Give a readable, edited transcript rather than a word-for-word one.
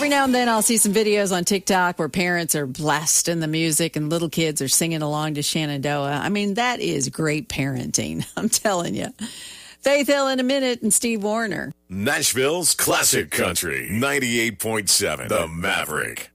Every now and then I'll see some videos on TikTok where parents are blasting the music and little kids are singing along to Shenandoah. I mean, that is great parenting. I'm telling you. Faith Hill in a minute and Steve Warner. Nashville's Classic Country, 98.7, The Maverick.